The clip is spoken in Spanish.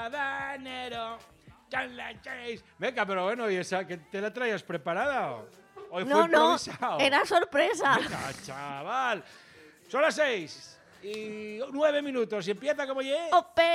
Habanero. Venga, pero bueno, ¿y esa que te la traías preparada? ¿O No, fue improvisado? era sorpresa. Venga, chaval. Son las 6:09 y empieza como ye. Ope.